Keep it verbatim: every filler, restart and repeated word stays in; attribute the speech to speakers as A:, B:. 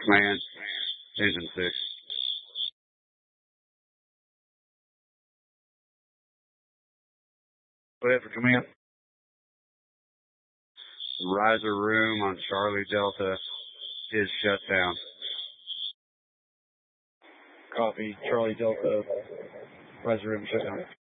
A: Command, engine six. Go ahead for command. Riser room on Charlie Delta is shut down. Copy. Charlie Delta. Riser room shut down.